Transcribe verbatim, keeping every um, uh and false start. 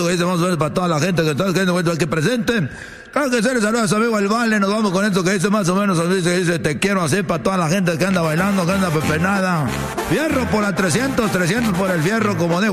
que dice más o menos para toda la gente que está que presente. Claro que se les saluda a su amigo El Vale, nos vamos con esto que dice más o menos, dice, dice te quiero hacer para toda la gente que anda bailando, que anda pepenada. Fierro por la trescientos, trescientos por el fierro, como de